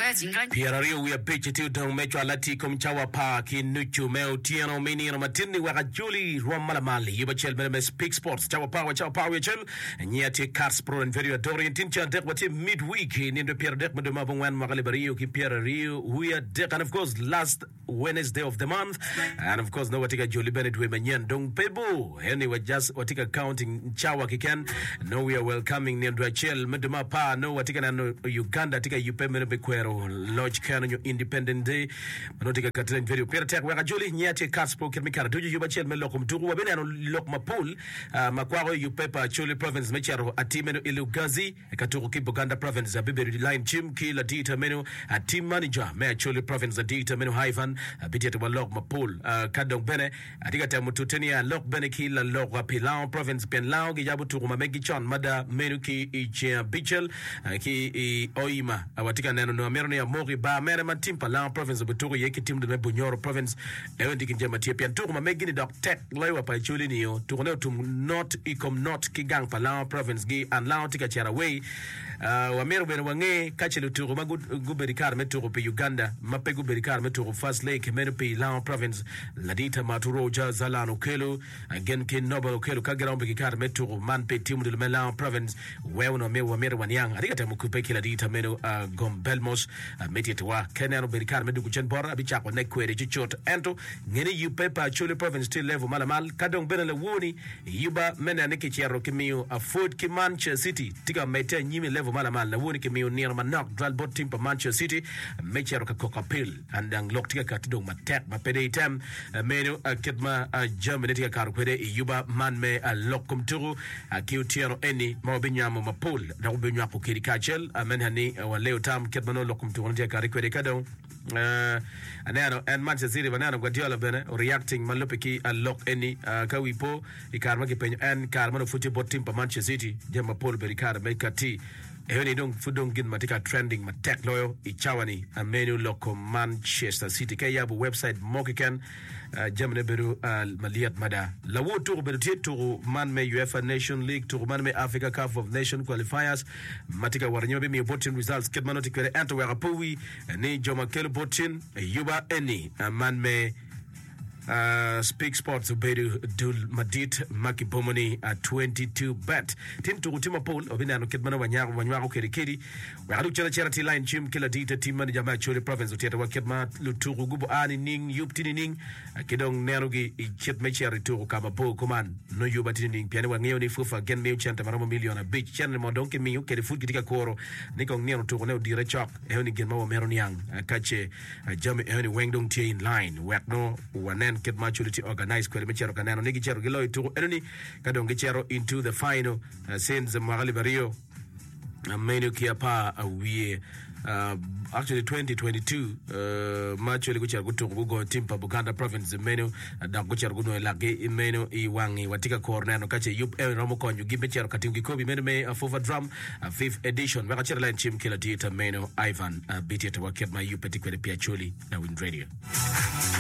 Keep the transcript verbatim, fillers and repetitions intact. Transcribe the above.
Pierre Rio we are pitch to don mecho alati kom chawa pa ki nuchu meo tiano mini no matini waka Julie Rwamalamali yuba chel mene speak sports chawa pa wa chawa pa we chel nyati cars pro and very adorient tincha dek wati midweek nindo Pierre dek mdo mabungwan makali Rio ki Pierre Rio we are dek, and of course last Wednesday of the month, and of course no watika Julie Bennett we manyan dong pebo anyway just watika counting chawa kiken no we are welcoming nindo chel mdo pa no watika na Uganda tika yupe mene bekwero lodge can your independent day manotika katlen very Pierre tek waka Julie nyati cars pro kirmikara tuju yuba chel me lokum tuku wabene ano lok mapul makwaro yupe pa Chuli province mecharo atimeno ilugazi katuru ki Buganda province abiberi line chim ki la dita menu a team manager me Chuli province a dita menu haivan abitiate wa lok mapul kadong bene atika temu tutenia lok bene ki la lok wapilau province pen lao ki jabu turu mamegi chon mada menu ki ichia bichel ki i oima awatika neno no amero ya mori ba mere mantimpa lao province buturu yeki timu de Bunyoro province ewe ndiki njema tia pia turu mamegi ni dok tek lewa pa Chuli niyo turu neo tum not ikom not kigang pa lao province gi and lao tika chara way uh, wamero bene wange kachelu turu maguberikar meturu pe Uganda mape guberikar meturu First Lake menu pe lao province ladita maturo ja zalano kelu again kin nobel kelu kagera umbe kikar meturu man pe timu de lao province wewe no mewa wamero wanyang adika temu kupeki ladita menu uh, gombelmos uh, metitwa kenero berikar medu kuchen bora abichako nekwere chichot ento ngeni yupe pa Chuli province still level malamal kadong bene le woni yuba mena niki chiaro kimiyo a food ki Manchester City tika mete nyimi level malamal na woni kimiyo nira manok dral bot team pa Manchester City mechiaro ka kokapil andang lok tika katidong matek mapede item menu kitma Germany tika karu kwede yuba man me lok kumturu kiutiano eni mawabinyamo mapul na ubinyamo kirikachel menhani waleo tam kitma no lok kumturu tika kari kwede kadong Uh, anano and Manchester City banano Guardiola bene reacting malopeki a lock any uh, kawipo ikarma ki penyo and karma no football team pa Manchester City jema Paul Berikara mekati ehoni dong fudong gin matika trending matek loyo ichawani a menu loko Manchester City kaya bu website mokiken uh, jemne beru uh, maliat mada lawo tour beru tour man me UEFA Nation League tour man me Africa Cup of Nation qualifiers matika waranyo be mi voting results ketmano tikere ento wa rapowi ni Joma Kelo botin yuba eni uh, man me Uh, Speak Sports ubedu dul madit maki bomoni a twenty-two bet tin to tima pol obina no ketmana wanyago wanyago kerikeri wa chera chera ti line chim kila dita team manager ma Chuli province utiata wa ketma luturu gubo ani ning yuptini ning kidong nerogi i chet mecheri to kama po kuman no yuba tini ning piani wa ngeo ni fufa gen meu chanta maramo miliona beach channel mo donke mi yo keri foot kitika koro niko ngero to ne dire chok e honi gen ma meron yang kache jami e honi wengdong ti in line wek no wanen get maturity organized kwele mechero kanano nigi chero gilo itu enoni kadonge chero into the final uh, since Magali Bario uh, menu kia pa uh, we uh, actually twenty twenty-two uh, macho liku chero kutu kugo timpa Buganda province menu uh, da kuchero kuno lage menu iwangi watika kornano kache yup ewe romo konju gimbe chero katingi kobi menu me uh, Fova drum uh, fifth edition waka chero line chim kila dieta menu Ivan uh, biti ata waket ma yup etikwele pia Chuli na Wind Radio.